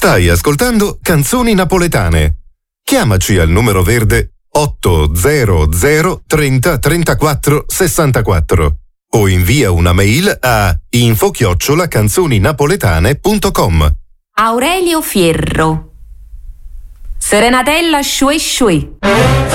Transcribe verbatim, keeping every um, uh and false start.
Stai ascoltando Canzoni Napoletane. Chiamaci al numero verde otto zero zero trenta trentaquattro sessantaquattro o invia una mail a info chiocciola canzoninapoletane punto com. Aurelio Fierro. Serenatella Shui Shui.